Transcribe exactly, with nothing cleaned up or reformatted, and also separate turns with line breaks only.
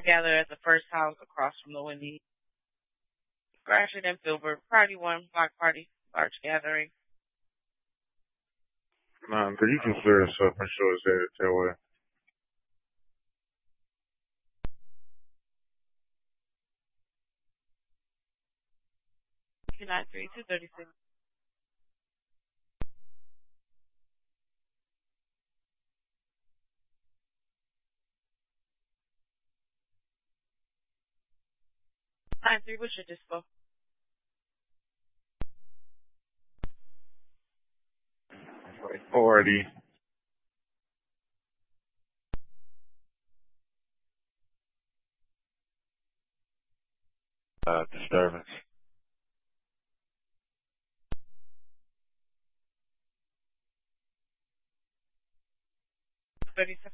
I gather at the first house across from the Wendy. Gratiot and Filbert. Party one, block party, large gathering.
Nah, but you can clear us up and show us that that way.
two nine three, two thirty-six. Nine three, what's your dispo?
Like forty.
Uh, disturbance.
thirty-seven.